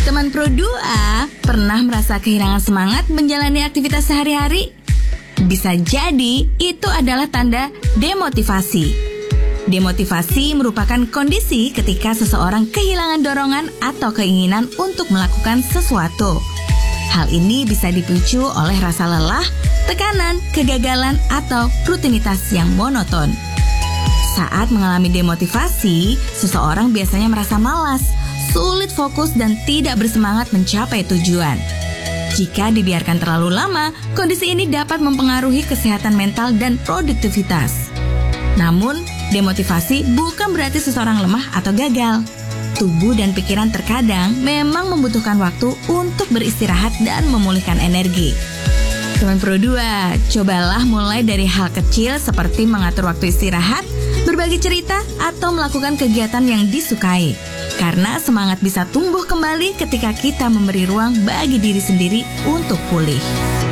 Teman Pro 2, pernah merasa kehilangan semangat menjalani aktivitas sehari-hari? Bisa jadi itu adalah tanda demotivasi. Demotivasi merupakan kondisi ketika seseorang kehilangan dorongan atau keinginan untuk melakukan sesuatu. Hal ini bisa dipicu oleh rasa lelah, tekanan, kegagalan, atau rutinitas yang monoton. Saat mengalami demotivasi, seseorang biasanya merasa malas, sulit fokus, dan tidak bersemangat mencapai tujuan. Jika dibiarkan terlalu lama, kondisi ini dapat mempengaruhi kesehatan mental dan produktivitas. Namun, demotivasi bukan berarti seseorang lemah atau gagal. Tubuh dan pikiran terkadang memang membutuhkan waktu untuk beristirahat dan memulihkan energi. Teman Pro 2, cobalah mulai dari hal kecil seperti mengatur waktu istirahat, berbagi cerita, atau melakukan kegiatan yang disukai. Karena semangat bisa tumbuh kembali ketika kita memberi ruang bagi diri sendiri untuk pulih.